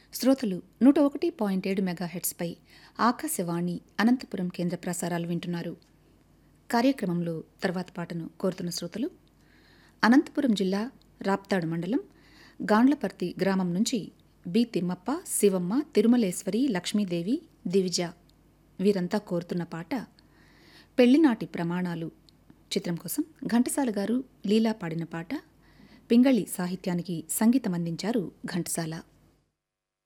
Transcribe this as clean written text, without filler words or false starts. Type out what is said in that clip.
శ్రోతలు 101.7 మెగాహెర్ట్స్పై ఆకాశవాణి అనంతపురం కేంద్ర ప్రసారాలు వింటున్నారు. కార్యక్రమంలో తర్వాత పాటను కోరుతున్న శ్రోతలు అనంతపురం జిల్లా రాప్తాడు మండలం గాండ్లపర్తి గ్రామం నుంచి బి తిమ్మప్ప, శివమ్మ, తిరుమలేశ్వరి, లక్ష్మీదేవి, దివిజ వీరంతా కోరుతున్న పాట పెళ్లినాటి ప్రమాణాలు చిత్రం కోసం ఘంటసాల గారు లీలా పాడిన పాట. పింగళి సాహిత్యానికి సంగీతం అందించారు ఘంటసాల.